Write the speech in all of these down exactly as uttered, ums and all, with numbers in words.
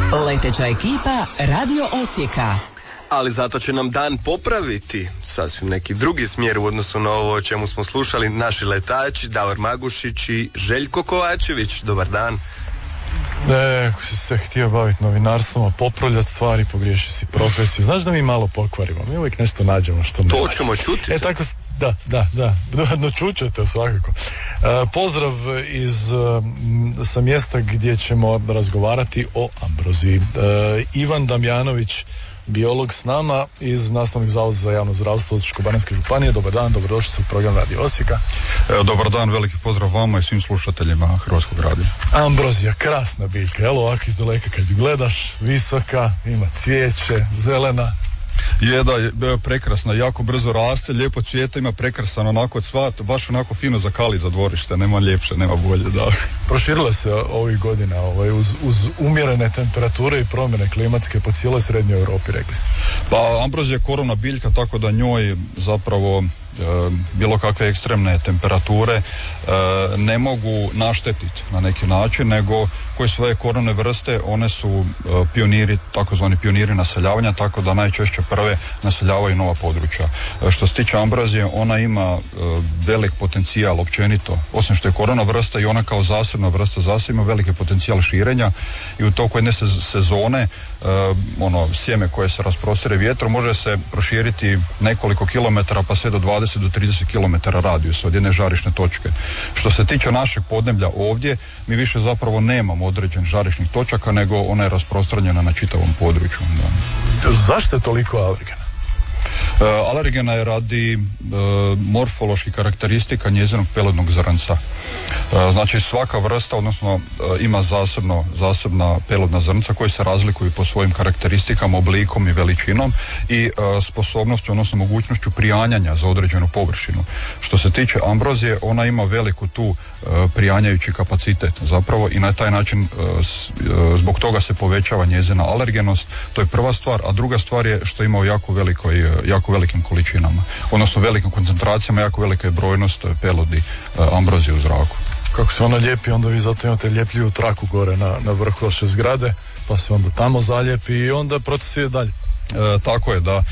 Leteća ekipa Radio Osijeka. Ali zato će nam dan popraviti sasvim neki drugi smjer u odnosu na ovo o čemu smo slušali naši letači Davor Magušić i Željko Kovačević. Dobar dan. E, ako si se htio baviti novinarstvom, a popravljati stvari, pogriješi si profesiju. Znaš da mi malo pokvarimo, mi uvijek nešto nađemo što ne. To ćemo čuti. E, tako, da, da, da, no čućete svakako. E, pozdrav iz, sa mjesta gdje ćemo razgovarati o ambroziji. E, Ivan Damjanović, biolog s nama iz Nastavnog zavoda za javno zdravstvo Osječko-baranjske županije. Dobar dan, dobrodošli u program Radio Osijeka. Evo, dobar dan, veliki pozdrav vama i svim slušateljima Hrvatskog radija. Ambrozija, krasna biljka, jel ovako iz daleka kad ju gledaš, visoka, ima cvijeće, zelena. Je da, je prekrasna, jako brzo raste, lijepo cvijeta, ima prekrasan onako cvat, baš onako fino zakali za dvorište, nema ljepše, nema bolje, da. Proširila se ovih godina ovaj, uz, uz umjerene temperature i promjene klimatske po cijeloj srednjoj Europi, rekli ste. Pa ambrozija je korovna biljka, tako da njoj zapravo e, bilo kakve ekstremne temperature e, ne mogu naštetiti na neki način, nego koje svoje korovne vrste, one su e, pioniri, takozvani pioniri naseljavanja, tako da najčešće prve naseljavaju nova područja. E, što se tiče ambrozije, ona ima e, velik potencijal općenito, osim što je korovna vrsta i ona kao zasebna vrsta zasebno ima veliki potencijal širenja i u toku jedne sezone e, ono sjeme koje se rasprostire vjetrom može se proširiti nekoliko kilometara pa sve do dvadeset do trideset kilometara radijus od jedne žarišne točke. Što se tiče našeg podneblja ovdje, mi više zapravo nemamo određen žarišnih točaka, nego ona je rasprostranjena na čitavom području. Da. Zašto je toliko alergena? E, alergena je radi e, morfoloških karakteristika njezinog peludnog zrnca. E, znači svaka vrsta, odnosno e, ima zasebno, zasebna peludna zrnca koji se razlikuju po svojim karakteristikama, oblikom i veličinom i e, sposobnošću, odnosno mogućnošću prijanjanja za određenu površinu. Što se tiče ambrozije, ona ima veliku tu e, prijanjajući kapacitet zapravo i na taj način e, s, e, zbog toga se povećava njezina alergenost. To je prva stvar, a druga stvar je što ima u jako velikoj jako velikim količinama, odnosno velikim koncentracijama, jako velika je brojnost peludi e, ambrozije u zraku. Kako se ona lijepi, onda vi zato imate ljepljivu traku gore na, na vrhu vaše zgrade, pa se onda tamo zaljepi i onda proces ide dalje. E, tako je, da. E,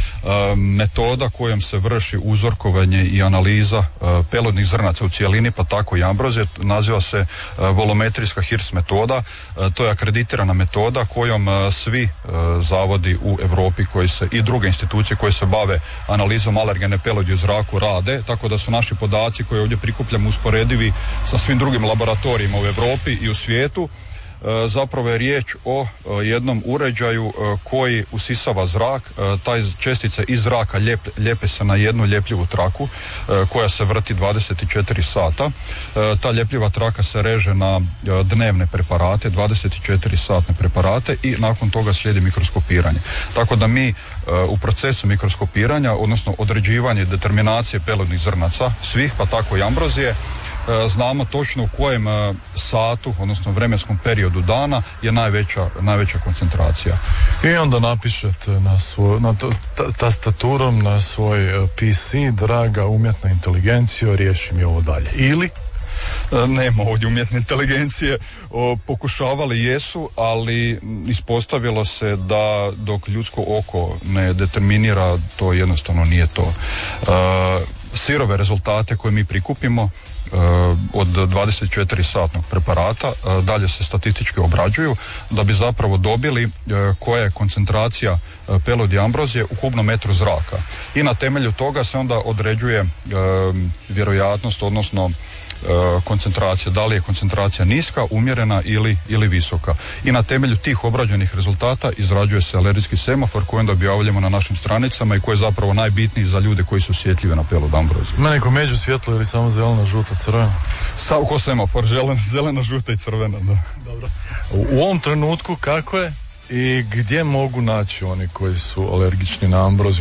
metoda kojom se vrši uzorkovanje i analiza e, peludnih zrnaca u cijelini, pa tako i ambrozije, naziva se e, volumetrijska Hirsch metoda. E, to je akreditirana metoda kojom e, svi e, zavodi u Europi koji se, i druge institucije koje se bave analizom alergene peludi u zraku rade, tako da su naši podaci koje ovdje prikupljamo usporedivi sa svim drugim laboratorijima u Europi i u svijetu. Zapravo je riječ o jednom uređaju koji usisava zrak, taj čestice iz zraka lijep, lijepe se na jednu ljepljivu traku koja se vrti dvadeset četiri sata. Ta ljepljiva traka se reže na dnevne preparate, dvadeset četiri satne preparate i nakon toga slijedi mikroskopiranje. Tako da mi u procesu mikroskopiranja, odnosno određivanje determinacije peludnih zrnaca, svih pa tako i ambrozije, znamo točno u kojem satu, odnosno vremenskom periodu dana je najveća, najveća koncentracija. I onda napišete na svoj, na to, ta, tastaturom na svoj P C, draga umjetna inteligencija, riješi mi ovo dalje. Ili? Nema ovdje umjetne inteligencije, o, pokušavali jesu, ali ispostavilo se da dok ljudsko oko ne determinira, to jednostavno nije to. E, sirove rezultate koje mi prikupimo od dvadeset četiri satnog preparata dalje se statistički obrađuju da bi zapravo dobili koja je koncentracija peludi ambrozije u kubnom metru zraka i na temelju toga se onda određuje vjerojatnost, odnosno koncentracija, da li je koncentracija niska, umjerena ili, ili visoka. I na temelju tih obrađenih rezultata izrađuje se alergijski semafor koji onda objavljamo na našim stranicama i koji je zapravo najbitniji za ljude koji su osjetljivi na pelud ambrozije. Ima neko među svjetlo ili samo zelena, žuta, crvena? Sav ko semafor, zelena, zelena, žuta i crvena, da. Dobro. U, u ovom trenutku kako je i gdje mogu naći oni koji su alergični na ambroziju?